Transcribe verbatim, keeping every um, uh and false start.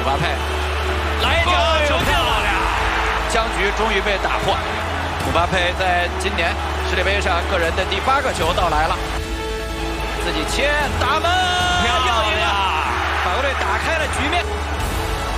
姆巴佩来一脚球漂亮，僵局终于被打破。姆巴佩在今年世界杯上个人的第八个球到来了，自己切打门。